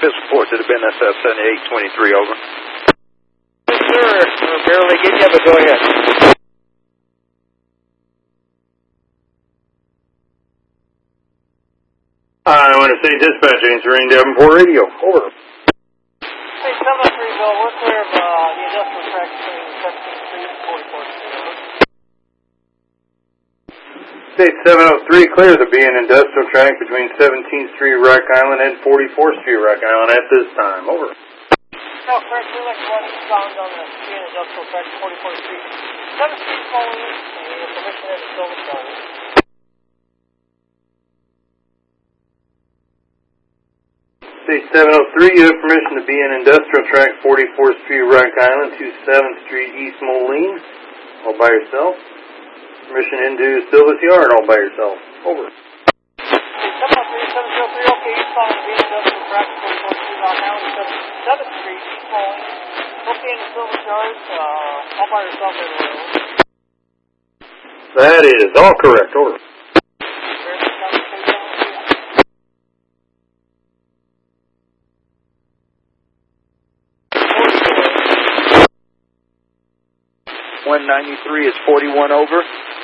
official report to the BNSF 7823, over. Yes, sir. We're barely getting you, but go ahead. I want to say dispatch answering Davenport Radio. Over. Hey, 703, Bill. We're clear of the industrial track between 17th Street and 44th Street. Over. State 703 clears of being industrial track between 17th Street, Rock Island, and 44th Street, Rock Island at this time. Over. No, correct. We'd like to run eastbound on the being industrial track 44th Street. 7th Street calling in. And we have permission to Silver Star. State 703, you have permission to be in industrial track 44th Street, Rock Island to 7th Street, East Moline, all by yourself. Permission into Silvis Yard, all by yourself. Over. State 703, okay, eastbound on the being industrial track 44th Street, Rock Island, 7th Street, East Moline. Okay, in the Silver Yard, all by yourself everywhere. That is all correct. Over. .93 is 41 over.